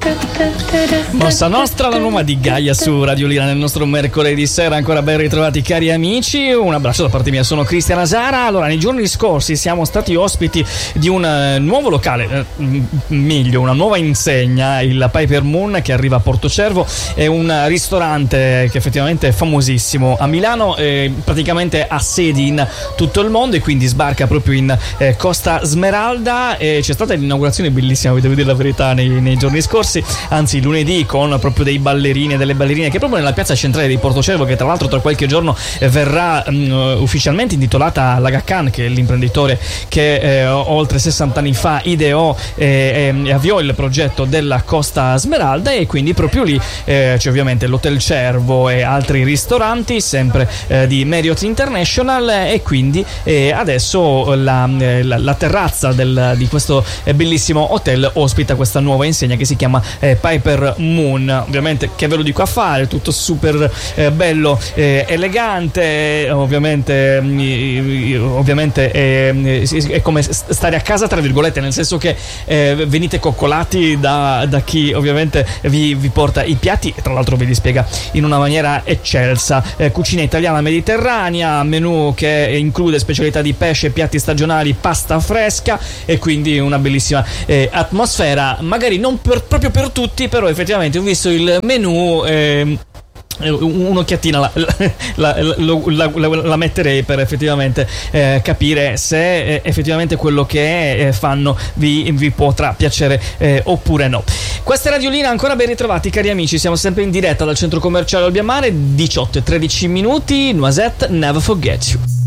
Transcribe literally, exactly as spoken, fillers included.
Mossa Nostra, la nuova di Gaia su Radio Lira nel nostro mercoledì sera. Ancora ben ritrovati cari amici, un abbraccio da parte mia, sono Cristian Asara. Allora, nei giorni scorsi siamo stati ospiti di un uh, nuovo locale, eh, meglio una nuova insegna, il Piper Moon, che arriva a Portocervo. È un ristorante che effettivamente è famosissimo a Milano, eh, praticamente ha sedi in tutto il mondo e quindi sbarca proprio in eh, Costa Smeralda. E c'è stata l'inaugurazione bellissima, vi devo dire la verità, nei, nei giorni scorsi, anzi lunedì, con proprio dei ballerini e delle ballerine, che proprio nella piazza centrale di Portocervo, che tra l'altro tra qualche giorno eh, verrà mh, ufficialmente intitolata alla Aga Khan, che è l'imprenditore che eh, oltre sessanta anni fa ideò e eh, avviò il progetto della Costa Smeralda, e quindi proprio lì eh, c'è ovviamente l'Hotel Cervo e altri ristoranti sempre eh, di Marriott International, e quindi eh, adesso la, la, la terrazza del, di questo eh, bellissimo hotel ospita questa nuova insegna che si chiama eh, Piper Moon. Ovviamente, che ve lo dico a fare, tutto super eh, bello, eh, elegante, ovviamente eh, ovviamente eh, è come stare a casa tra virgolette, nel senso che eh, venite coccolati da, da chi ovviamente vi, vi porta i piatti, e tra l'altro ve li spiega in una maniera eccelsa. Eh, cucina italiana mediterranea, menù che include specialità di pesce, piatti stagionali, pasta fresca, e quindi una bellissima eh, atmosfera, magari non per, proprio per tutti, però effettivamente ho visto il menù, eh, un'occhiatina la, la, la, la, la metterei per effettivamente eh, capire se eh, effettivamente quello che eh, fanno vi, vi potrà piacere eh, oppure no. Questa è Radio Lira, ancora ben ritrovati cari amici, siamo sempre in diretta dal centro commerciale Olbia Mare, diciotto e tredici minuti. Noisette, Never Forget You.